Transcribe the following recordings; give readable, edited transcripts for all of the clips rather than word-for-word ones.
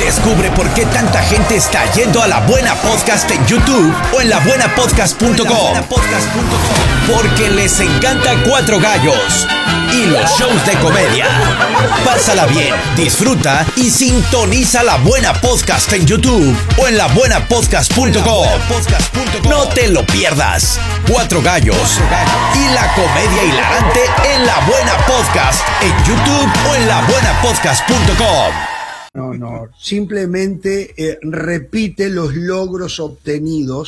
Descubre por qué tanta gente está yendo a La Buena Podcast en YouTube o en labuenapodcast.com. Porque les encanta Cuatro Gallos y los shows de comedia. Pásala bien, disfruta y sintoniza La Buena Podcast en YouTube o en labuenapodcast.com. No te lo pierdas. Cuatro Gallos y la comedia hilarante en La Buena Podcast en YouTube o en labuenapodcast.com. No, simplemente repite los logros obtenidos.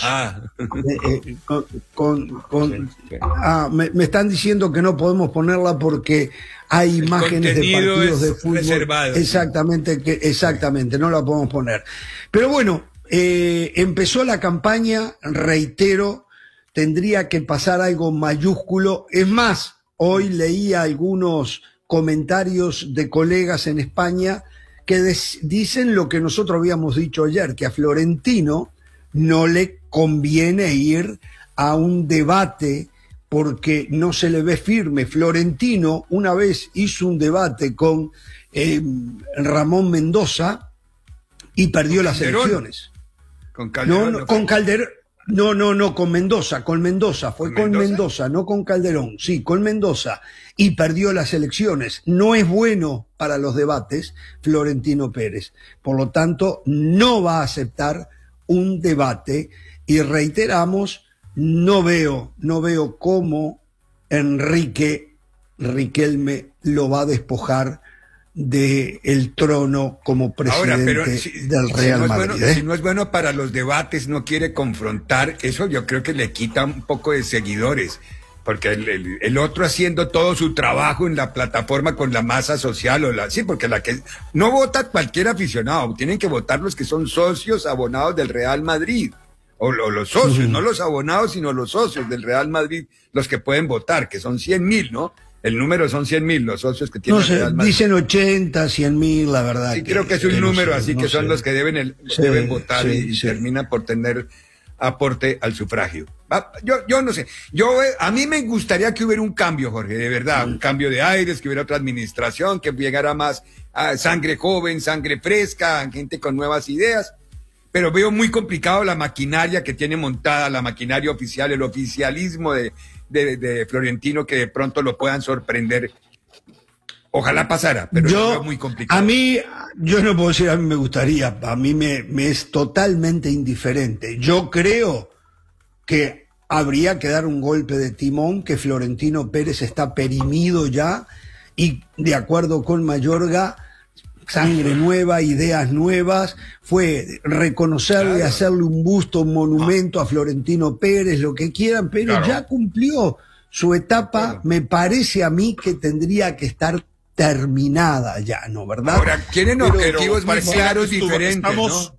Me están diciendo que no podemos ponerla porque hay imágenes de partidos de fútbol. Reservado. Exactamente, no la podemos poner. Pero bueno, empezó la campaña, reitero, tendría que pasar algo mayúsculo. Es más, hoy leía algunos comentarios de colegas en España que dicen lo que nosotros habíamos dicho ayer, que a Florentino no le conviene ir a un debate porque no se le ve firme. Florentino una vez hizo un debate con Ramón Mendoza y perdió las elecciones. Con Calderón. Con Calderón. No, con Mendoza, fue con Mendoza, no con Calderón, sí, con Mendoza, y perdió las elecciones. No es bueno para los debates Florentino Pérez, por lo tanto no va a aceptar un debate y reiteramos, no veo cómo Riquelme lo va a despojar del trono como presidente del Real Madrid. Si no es bueno para los debates, no quiere confrontar, eso yo creo que le quita un poco de seguidores, porque el otro haciendo todo su trabajo en la plataforma con la masa social, porque la que no vota cualquier aficionado, tienen que votar los que son socios abonados del Real Madrid, o los socios, no los abonados, sino los socios del Real Madrid, los que pueden votar, que son 100.000, ¿no? El número son 100.000 los socios que tienen. No sé, dicen 80, 100.000, la verdad. Sí, creo que es un número, así que son los que deben votar y terminan por tener aporte al sufragio. Yo no sé. A mí me gustaría que hubiera un cambio, Jorge, de verdad, un cambio de aires, que hubiera otra administración, que llegara más sangre joven, sangre fresca, gente con nuevas ideas. Pero veo muy complicado la maquinaria que tiene montada, la maquinaria oficial, el oficialismo de Florentino, que de pronto lo puedan sorprender. Ojalá pasara, pero lo veo muy complicado. A mí, yo no puedo decir, a mí me gustaría, a mí me es totalmente indiferente. Yo creo que habría que dar un golpe de timón, que Florentino Pérez está perimido ya, y de acuerdo con Mayorga, sangre nueva, ideas nuevas, fue reconocerle, hacerle un busto, un monumento a Florentino Pérez, lo que quieran, pero ya cumplió su etapa, me parece a mí que tendría que estar terminada ya, ¿no? ¿Verdad? Ahora, tienen objetivos muy claros, diferentes,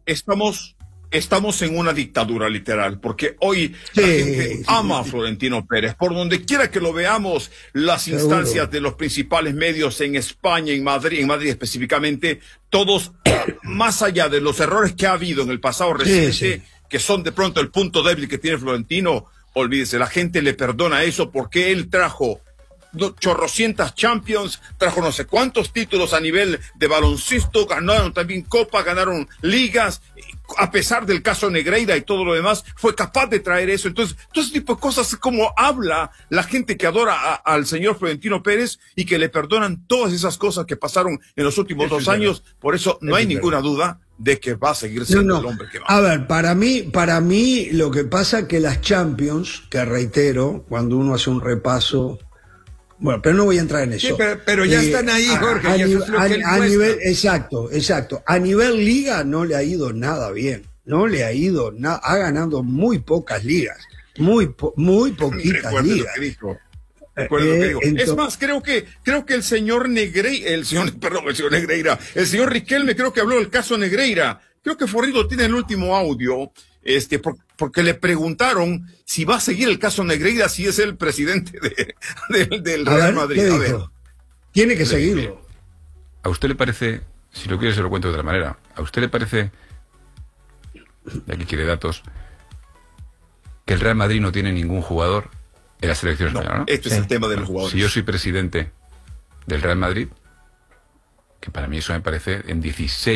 Estamos en una dictadura literal, porque hoy la gente ama a Florentino Pérez. Por donde quiera que lo veamos, las instancias de los principales medios en España, en Madrid específicamente, todos, más allá de los errores que ha habido en el pasado reciente, que son de pronto el punto débil que tiene Florentino, olvídese, la gente le perdona eso porque él trajo chorrocientas Champions, trajo no sé cuántos títulos a nivel de baloncesto, ganaron también Copa, ganaron ligas, a pesar del caso Negreira y todo lo demás, fue capaz de traer eso. Entonces, todo ese tipo de cosas, como habla la gente que adora al señor Florentino Pérez y que le perdonan todas esas cosas que pasaron en los últimos 2 años. Por eso no hay ninguna duda de que va a seguir siendo el hombre que va. A ver, para mí lo que pasa es que las Champions, que reitero, cuando uno hace un repaso, bueno, pero no voy a entrar en eso. Sí, pero ya están ahí, Jorge. Exacto. A nivel liga no le ha ido nada bien. No le ha ido nada. Ha ganado muy pocas ligas. Muy poquitas ligas. Recuerdo lo que digo. Es más, creo que el señor Negreira, el señor Riquelme, creo que habló del caso Negreira. Creo que Forrido tiene el último audio, porque le preguntaron si va a seguir el caso Negreira, si es el presidente del Real Madrid. A ver. Tiene que seguirlo. ¿A usted le parece, si lo quiere se lo cuento de otra manera, a usted le parece, y aquí quiere datos, que el Real Madrid no tiene ningún jugador en la selección española, ¿no? Este es el tema de los jugadores. Si yo soy presidente del Real Madrid, que para mí eso me parece en 16